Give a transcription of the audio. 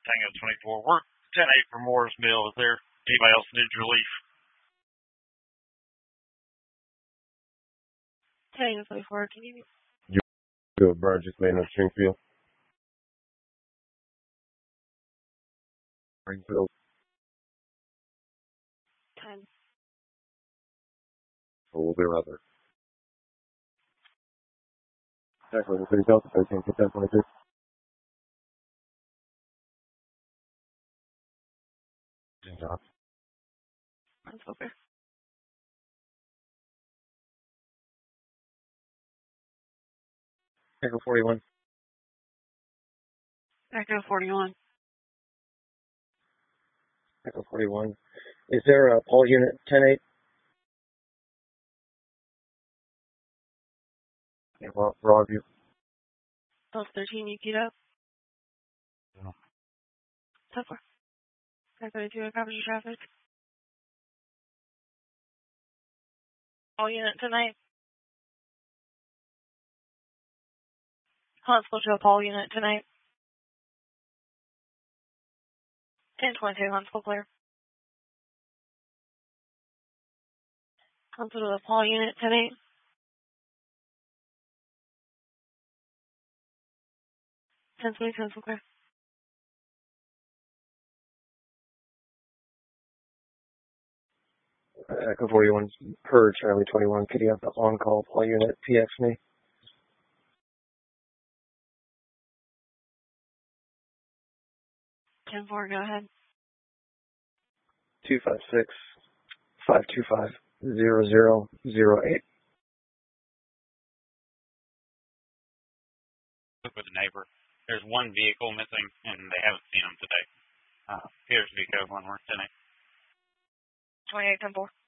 Tango 24. We're 10-8 for Morris Mill. Is there anybody else that needs relief? Tango 24, can you... You a Burgess man on Springfield. Springfield. 10. So we'll be right there. Exactly. The 13, 10, 22. That's okay. Echo 41. Echo 41. Echo 41. Is there a Paul unit 10-8? Yeah, Broadview. Plus 13, you get up. No. So far. Echo 2, copy your traffic. All unit tonight. Huntsville to a Paul unit tonight. 10-22, Huntsville clear. Huntsville to a Paul unit tonight. 10-22, Huntsville clear. Echo 41 per Charlie 21. Could you have the on-call Paul unit PX me? 10-4, go ahead. 256 525 0008. With a neighbor. There's one vehicle missing, and they haven't seen him today. Appears to be code 1. We're 10-8. 28-10-4.